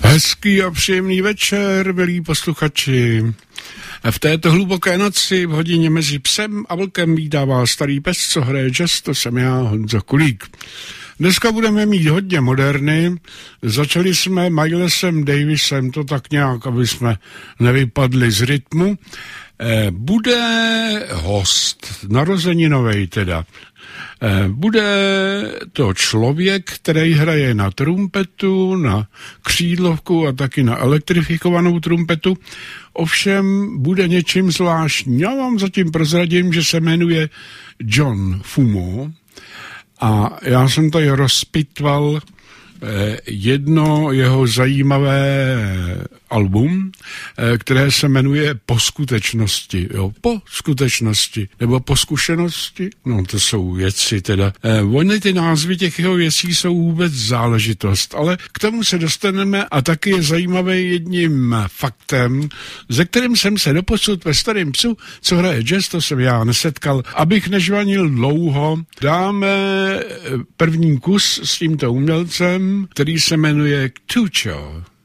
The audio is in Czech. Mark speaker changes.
Speaker 1: Hezký a příjemný večer, milí posluchači. V této hluboké noci v hodině mezi psem a vlkem vítává starý pes, co hraje jazz, to jsem já, Honza Kulík. Dneska budeme mít hodně moderny. Začali jsme Milesem Davisem, to tak nějak, aby jsme nevypadli z rytmu. Bude host, narozeninovej teda. Bude to člověk, který hraje na trumpetu, na křídlovku a taky na elektrifikovanou trumpetu. Ovšem bude něčím zvláštní. Já vám zatím prozradím, že se jmenuje John Fumo a já jsem tady rozpitval jedno jeho zajímavé album, které se jmenuje Po skutečnosti. Jo, po skutečnosti. Nebo po zkušenosti. No, to jsou věci teda. Ony ty názvy těch jeho věcí jsou vůbec záležitost, ale k tomu se dostaneme a taky je zajímavé jedním faktem, ze kterým jsem se doposud ve Starém psu, co hraje jazz, to jsem já nesetkal. Abych nežvanil dlouho, dáme první kus s tímto umělcem, který se jmenuje Tucho.